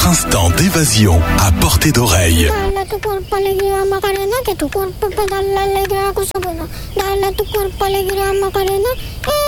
Votre instant d'évasion à portée d'oreille. Dale tu cuerpo alegría Macarena, que tu cuerpo pedala alegría cosa buena. Dale tu cuerpo alegría Macarena,